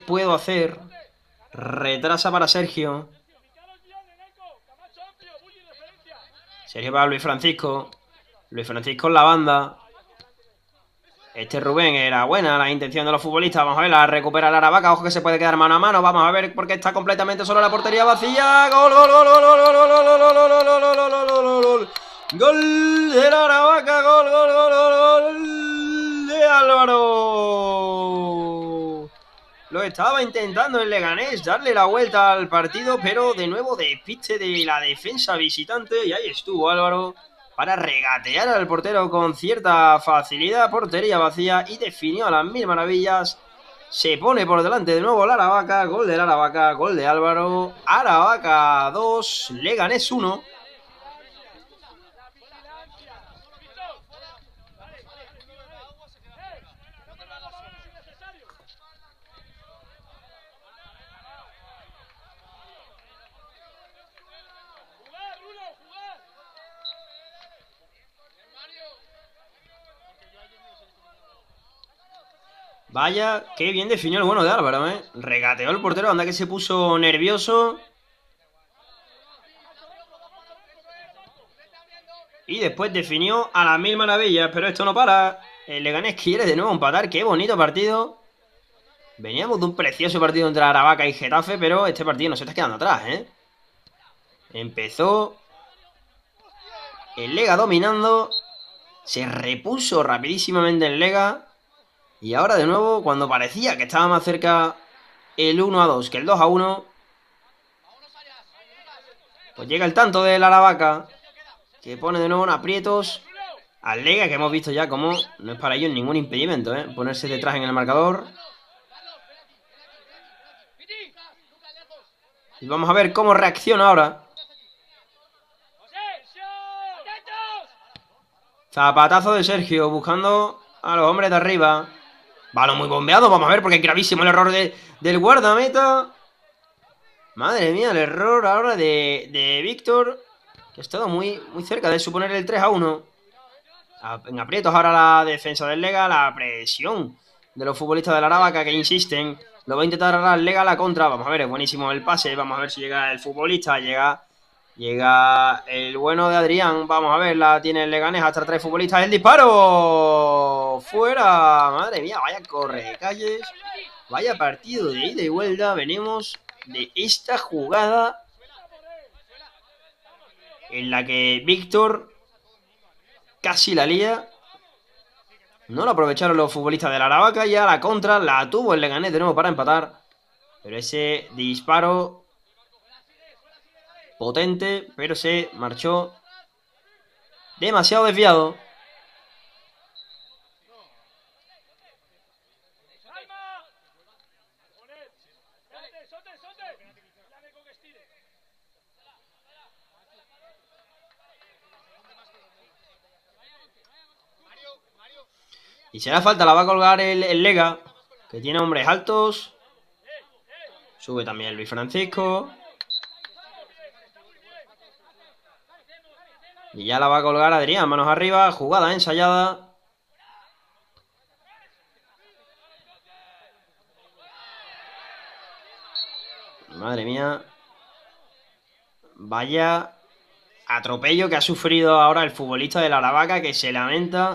puedo hacer. Retrasa para Sergio. Sergio para Luis Francisco. Luis Francisco en la banda. Rubén era buena la intención de los futbolistas. Vamos a ver, la recupera el Aravaca. Ojo que se puede quedar mano a mano. Vamos a ver porque está completamente solo la portería vacía. Gol, gol, gol, gol, gol, gol, gol, gol, gol, gol, gol, gol, gol, gol, gol. Gol del Aravaca. Gol, gol, gol, gol, gol de Álvaro. Lo estaba intentando el Leganés darle la vuelta al partido, pero de nuevo despiste de la defensa visitante. Y ahí estuvo Álvaro para regatear al portero con cierta facilidad. Portería vacía y definió a las mil maravillas. Se pone por delante de nuevo el Aravaca. Gol del Aravaca, gol de Álvaro. Aravaca 2, Leganés 1. Vaya, qué bien definió el bueno de Álvaro, ¿eh? Regateó el portero, anda que se puso nervioso. Y después definió a las mil maravillas, pero esto no para. El Leganés quiere de nuevo empatar, qué bonito partido. Veníamos de un precioso partido entre Aravaca y Getafe, pero este partido nos está quedando atrás, ¿eh? Empezó el Lega dominando. Se repuso rapidísimamente el Lega. Y ahora de nuevo, cuando parecía que estaba más cerca el 1-2 que el 2-1, pues llega el tanto del Aravaca, que pone de nuevo en aprietos al Lega, que hemos visto ya como no es para ellos ningún impedimento, ¿eh? Ponerse detrás en el marcador. Y vamos a ver cómo reacciona ahora. Zapatazo de Sergio, buscando a los hombres de arriba. Balón muy bombeado, vamos a ver, porque es gravísimo el error del guardameta. Madre mía, el error ahora de Víctor, que ha estado muy cerca de suponer el 3-1. En aprietos ahora la defensa del Lega, la presión de los futbolistas del Aravaca que insisten. Lo va a intentar ahora el Lega a la contra. Vamos a ver, es buenísimo el pase. Vamos a ver si llega el futbolista. Llega el bueno de Adrián. Vamos a ver, la tiene el Leganés hasta 3 futbolistas. ¡El disparo! ¡Fuera! Madre mía, vaya corre calles. Vaya partido de ida y vuelta. Venimos de esta jugada en la que Víctor casi la lía. No lo aprovecharon los futbolistas del Aravaca. Y a la contra la tuvo el Leganés de nuevo para empatar. Pero ese disparo potente, pero se marchó demasiado desviado. Y si hará falta la va a colgar el Lega, que tiene hombres altos. Sube también Luis Francisco. Y ya la va a colgar Adrián, manos arriba, jugada ensayada. Madre mía. Vaya atropello que ha sufrido ahora el futbolista del Aravaca, que se lamenta.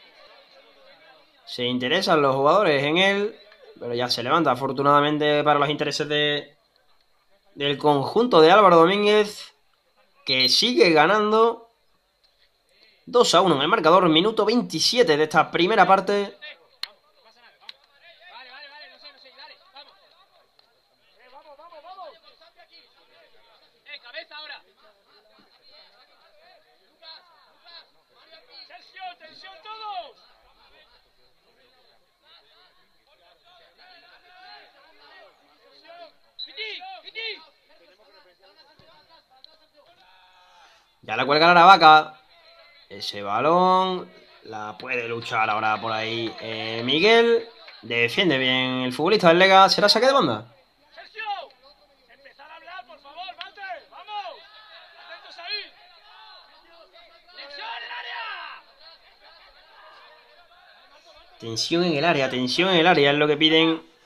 Se interesan los jugadores en él, pero ya se levanta afortunadamente para los intereses del conjunto de Álvaro Domínguez, que sigue ganando 2-1 en el marcador, minuto 27 de esta primera parte. Ya la cuelga la Aravaca. Ese balón la puede luchar ahora por ahí Miguel. Defiende bien el futbolista del Lega. ¿Será saque de banda? Tensión en el área es lo que piden